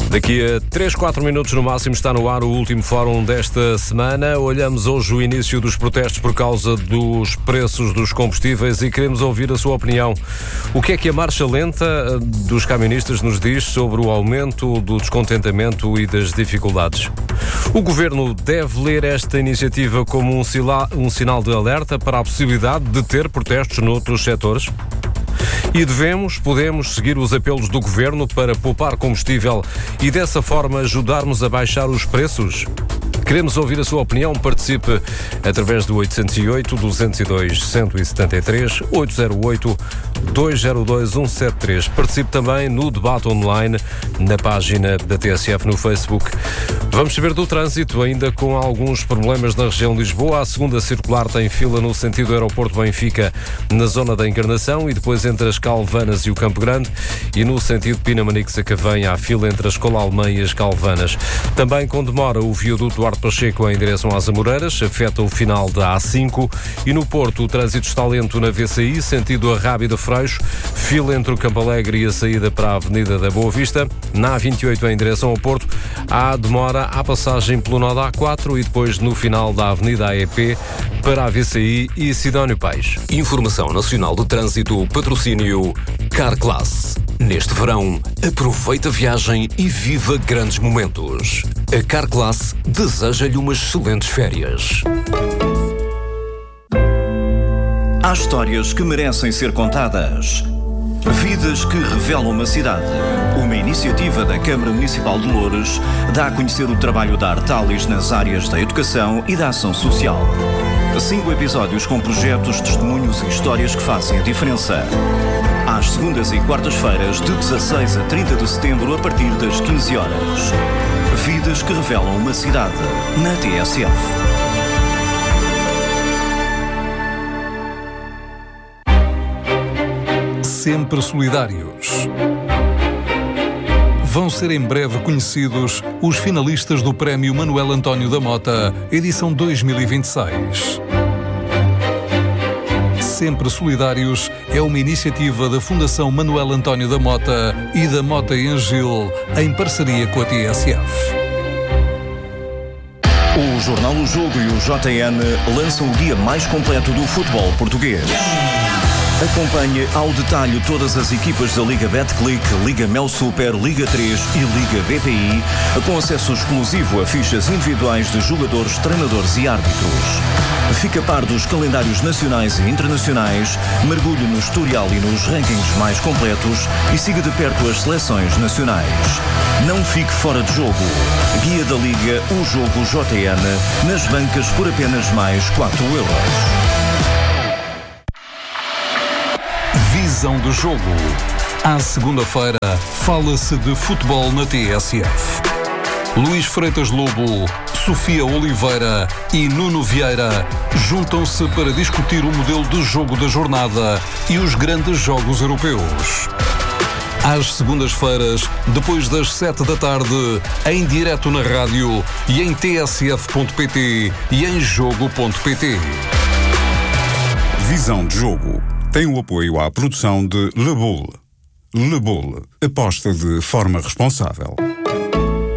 Daqui a 3, 4 minutos no máximo está no ar o último fórum desta semana. Olhamos hoje o início dos protestos por causa dos preços dos combustíveis e queremos ouvir a sua opinião. O que é que a marcha lenta dos camionistas nos diz sobre o aumento do descontentamento e das dificuldades? O Governo deve ler esta iniciativa como um sinal de alerta para a possibilidade de ter protestos noutros setores? E podemos seguir os apelos do Governo para poupar combustível e dessa forma ajudarmos a baixar os preços? Queremos ouvir a sua opinião. Participe através do 808-202-173, 808-202-173. Participe também no debate online na página da TSF no Facebook. Vamos saber do trânsito, ainda com alguns problemas na região de Lisboa. A segunda circular tem fila no sentido aeroporto Benfica, na zona da Encarnação e depois entre as Calvanas e o Campo Grande, e no sentido Pinamanique-Sacavém há fila entre a Escola Alemã e as Calvanas. Também com demora o viaduto Duarte Pacheco em direção às Amoreiras, afeta o final da A5, e no Porto o trânsito está lento na VCI, sentido Arrábida Freixo, fila entre o Campo Alegre e a saída para a Avenida da Boa Vista. Na A28 em direção ao Porto há demora à passagem pelo nó da A4 e depois no final da Avenida AEP para a VCI e Sidónio Pais. Informação Nacional de Trânsito, patrocínio Carclass. Neste verão, aproveita a viagem e viva grandes momentos. A Carclass deseja-lhe umas excelentes férias. Há histórias que merecem ser contadas. Vidas que revelam uma cidade. Uma iniciativa da Câmara Municipal de Loures dá a conhecer o trabalho da Artalis nas áreas da educação e da ação social. 5 episódios com projetos, testemunhos e histórias que fazem a diferença. Às segundas e quartas-feiras, de 16 a 30 de setembro, a partir das 15 horas. Vidas que revelam uma cidade, na TSF. Sempre solidários. Vão ser em breve conhecidos os finalistas do Prémio Manuel António da Mota, edição 2026. Sempre Solidários é uma iniciativa da Fundação Manuel António da Mota e da Mota e Angil, em parceria com a TSF. O Jornal O Jogo e o JN lançam o guia mais completo do futebol português. Acompanhe ao detalhe todas as equipas da Liga Betclic, Liga Mel Super, Liga 3 e Liga BPI, com acesso exclusivo a fichas individuais de jogadores, treinadores e árbitros. Fica a par dos calendários nacionais e internacionais, mergulhe no historial e nos rankings mais completos e siga de perto as seleções nacionais. Não fique fora de jogo. Guia da Liga, o Jogo JN, nas bancas por apenas mais 4€. Visão do jogo. À segunda-feira, fala-se de futebol na TSF. Luís Freitas Lobo, Sofia Oliveira e Nuno Vieira juntam-se para discutir o modelo de jogo da jornada e os grandes jogos europeus. Às segundas-feiras, depois das 7 da tarde, em direto na rádio e em tsf.pt e em jogo.pt. Visão de jogo. Tem o apoio à produção de Le Boule. Le Boule. Aposta de forma responsável.